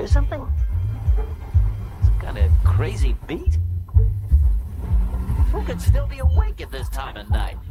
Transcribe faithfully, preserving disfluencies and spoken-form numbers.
hear something? Some kind of crazy beat? Who could still be awake at this time of night?